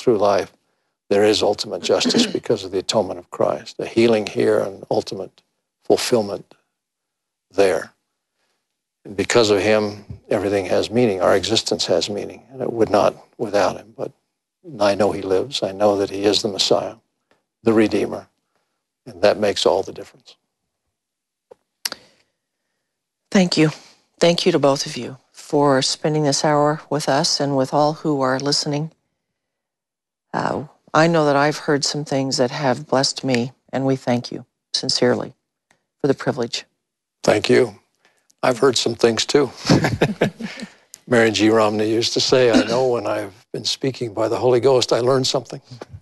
through life, there is ultimate justice because of the atonement of Christ, a healing here and ultimate fulfillment there. And because of him, everything has meaning. Our existence has meaning, and it would not without him. But I know he lives. I know that he is the Messiah, the Redeemer, and that makes all the difference. Thank you. Thank you to both of you for spending this hour with us and with all who are listening. I know that I've heard some things that have blessed me, and we thank you sincerely for the privilege. Thank you. I've heard some things too. Mary G. Romney used to say, I know when I've been speaking by the Holy Ghost, I learned something.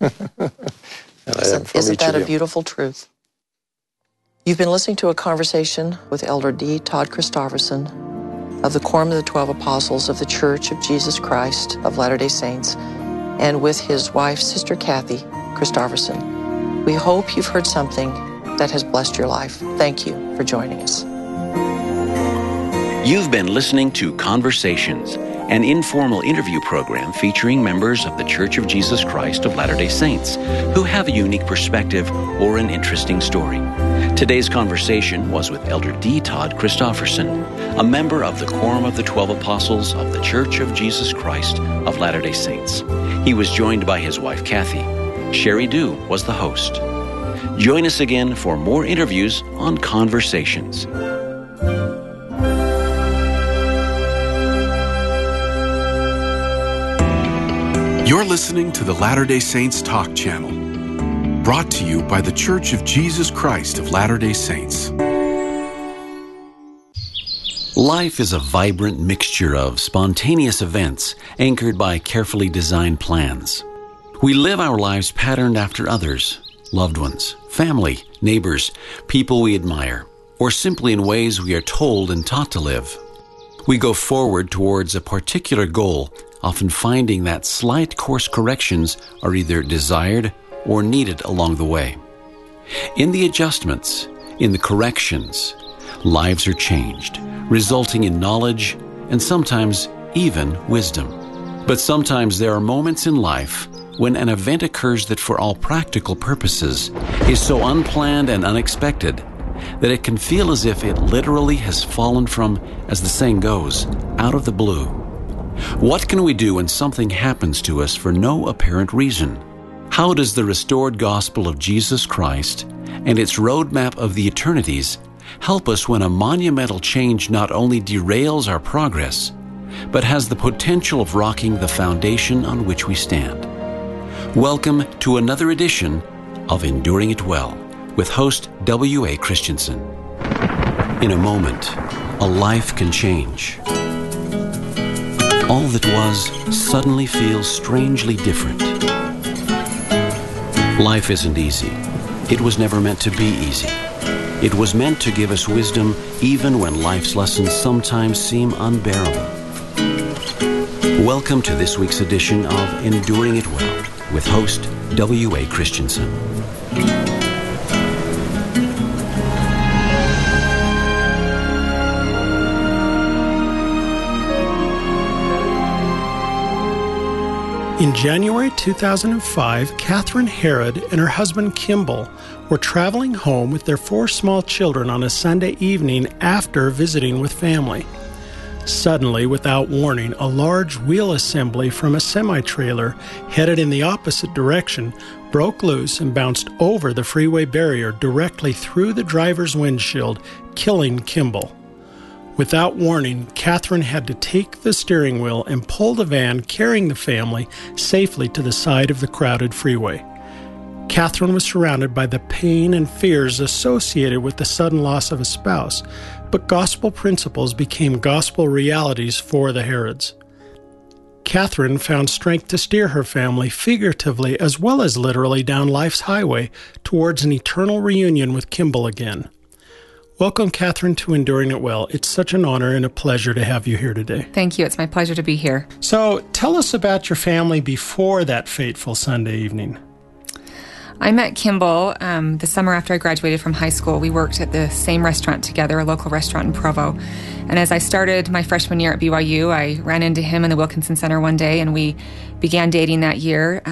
Isn't that a beautiful truth? You've been listening to a conversation with Elder D. Todd Christofferson of the Quorum of the 12 Apostles of the Church of Jesus Christ of Latter-day Saints, and with his wife, Sister Kathy Christofferson. We hope you've heard something that has blessed your life. Thank you for joining us. You've been listening to Conversations, an informal interview program featuring members of the Church of Jesus Christ of Latter-day Saints who have a unique perspective or an interesting story. Today's conversation was with Elder D. Todd Christofferson, a member of the Quorum of the 12 Apostles of the Church of Jesus Christ of Latter-day Saints. He was joined by his wife, Kathy. Sherry Dew was the host. Join us again for more interviews on Conversations. You're listening to the Latter-day Saints Talk Channel, brought to you by the Church of Jesus Christ of Latter-day Saints. Life is a vibrant mixture of spontaneous events anchored by carefully designed plans. We live our lives patterned after others, loved ones, family, neighbors, people we admire, or simply in ways we are told and taught to live. We go forward towards a particular goal, often finding that slight course corrections are either desired or needed along the way. In the adjustments, in the corrections, lives are changed, resulting in knowledge and sometimes even wisdom. But sometimes there are moments in life when an event occurs that for all practical purposes is so unplanned and unexpected that it can feel as if it literally has fallen from, as the saying goes, out of the blue. What can we do when something happens to us for no apparent reason? How does the restored gospel of Jesus Christ and its roadmap of the eternities help us when a monumental change not only derails our progress, but has the potential of rocking the foundation on which we stand? Welcome to another edition of Enduring It Well with host W.A. Christensen. In a moment, a life can change. All that was suddenly feels strangely different. Life isn't easy. It was never meant to be easy. It was meant to give us wisdom even when life's lessons sometimes seem unbearable. Welcome to this week's edition of Enduring It Well with host W.A. Christensen. In January 2005, Catherine Herod and her husband Kimball were traveling home with their 4 small children on a Sunday evening after visiting with family. Suddenly, without warning, a large wheel assembly from a semi-trailer headed in the opposite direction broke loose and bounced over the freeway barrier directly through the driver's windshield, killing Kimball. Without warning, Catherine had to take the steering wheel and pull the van carrying the family safely to the side of the crowded freeway. Catherine was surrounded by the pain and fears associated with the sudden loss of a spouse, but gospel principles became gospel realities for the Herods. Catherine found strength to steer her family figuratively as well as literally down life's highway towards an eternal reunion with Kimball again. Welcome, Catherine, to Enduring It Well. It's such an honor and a pleasure to have you here today. Thank you. It's my pleasure to be here. So tell us about your family before that fateful Sunday evening. I met Kimball the summer after I graduated from high school. We worked at the same restaurant together, a local restaurant in Provo. And as I started my freshman year at BYU, I ran into him in the Wilkinson Center one day, and we began dating that year.